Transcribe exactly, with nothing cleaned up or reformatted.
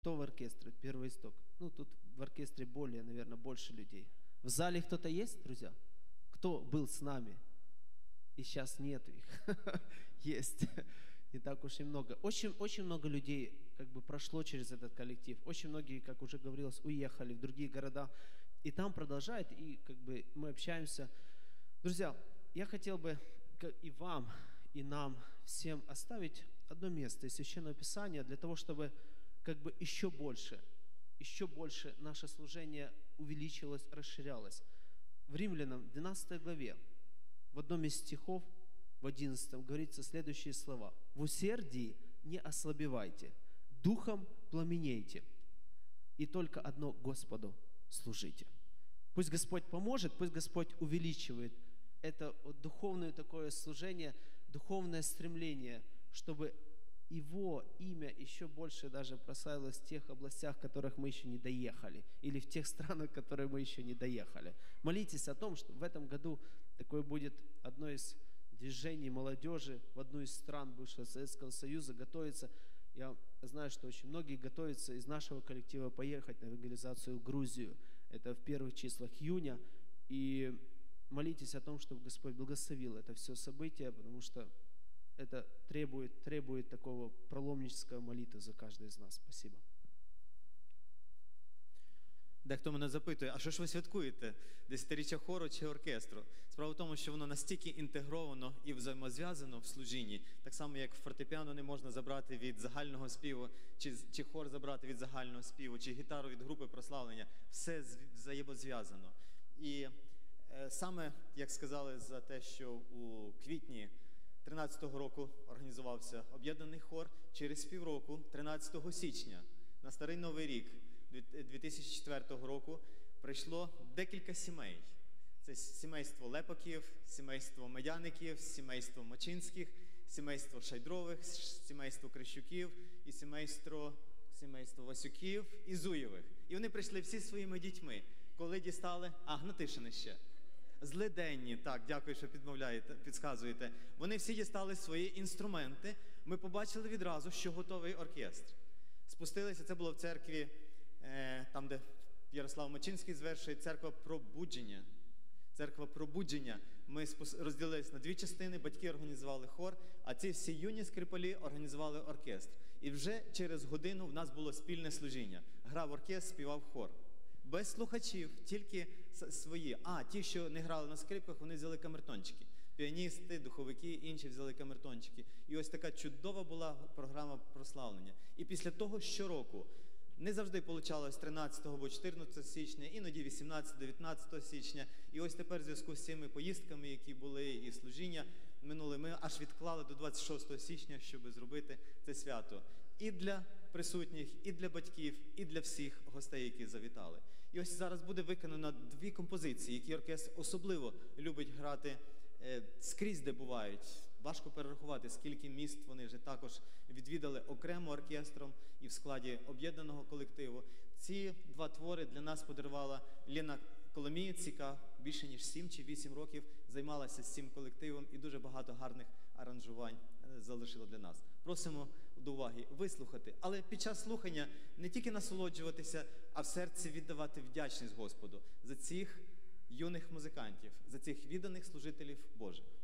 Кто в оркестре? Первый исток. Ну, тут в оркестре более, наверное, больше людей. В зале кто-то есть, друзья? Кто был с нами? И сейчас нету их. Есть. Не так уж и много. Очень, очень много людей как бы прошло через этот коллектив. Очень многие, как уже говорилось, уехали в другие города. И там продолжает, и как бы мы общаемся. Друзья, я хотел бы и вам, и нам всем оставить одно место из Священного Писания для того, чтобы как бы еще больше, еще больше наше служение увеличилось, расширялось. В Римлянам двенадцатой главе, в одном из стихов, в одиннадцатом, говорится следующие слова. «В усердии не ослабевайте, духом пламенейте, и только одно Господу служите». Пусть Господь поможет, пусть Господь увеличивает это вот духовное такое служение, духовное стремление, чтобы Его имя еще больше даже прославилось в тех областях, в которых мы еще не доехали, или в тех странах, в которые мы еще не доехали. Молитесь о том, что в этом году такое будет одно из движений молодежи в одну из стран бывшего Советского Союза, готовится. Я знаю, что очень многие готовятся из нашего коллектива поехать на евангелизацию в Грузию. Это в первых числах июня. И молитесь о том, чтобы Господь благословил это все событие, потому что это требует, требует такого проломнического молитвы за каждого из нас. Спасибо. Дехто мене запитує, а що ж ви святкуєте? Десятиріччя хору чи оркестру? Справа в тому, що воно настільки інтегровано і взаємозв'язано в служінні, так само, як фортепіано не можна забрати від загального співу, чи, чи хор забрати від загального співу, чи гітару від групи прославлення. Все взаємозв'язано. І е, саме, як сказали, за те, що у квітні тринадцятого року організувався об'єднаний хор, через півроку, тринадцятого січня, на Старий Новий рік дві тисячі четвертого року, прийшло декілька сімей. Це сімейство Лепаків, сімейство Медяників, сімейство Мачинських, сімейство Шайдрових, сімейство Крищуків і сімейство, сімейство Васюків і Зуєвих. І вони прийшли всі своїми дітьми, коли дістали, а, Гнатишини ще. Злиденні, так, дякую, що підмовляєте, підказуєте. Вони всі дістали свої інструменти. Ми побачили відразу, що готовий оркестр. Спустилися, це було в церкві, е, там, де Ярослав Мачинський звершує, церква Пробудження. Церква Пробудження. Ми розділилися на дві частини, батьки організували хор, а ці всі юні скрипалі організували оркестр. І вже через годину в нас було спільне служіння. Грав оркестр, співав хор. Без слухачів, тільки свої. А, ті, що не грали на скрипках, вони взяли камертончики. Піаністи, духовики, інші взяли камертончики. І ось така чудова була програма прославлення. І після того щороку, не завжди вийшло тринадцятого або чотирнадцятого січня, іноді вісімнадцятого-дев'ятнадцятого січня. І ось тепер в зв'язку з цими поїздками, які були, і служіння минули, ми аж відклали до двадцять шостого січня, щоб зробити це свято. І для присутніх, і для батьків, і для всіх гостей, які завітали. І ось зараз буде виконано дві композиції, які оркестр особливо любить грати е, скрізь, де бувають. Важко перерахувати, скільки міст вони вже також відвідали окремо оркестром і в складі об'єднаного колективу. Ці два твори для нас подарувала Лена Коломієць, яка більше ніж сім чи вісім років займалася з цим колективом і дуже багато гарних аранжувань залишила для нас. Просимо до уваги вислухати, але під час слухання не тільки насолоджуватися, а в серці віддавати вдячність Господу за цих юних музикантів, за цих відданих служителів Божих.